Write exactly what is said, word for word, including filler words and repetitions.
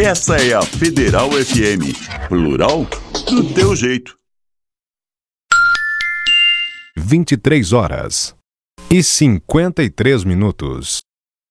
Essa é a Federal F M. Plural do teu jeito. vinte e três horas e cinquenta e três minutos.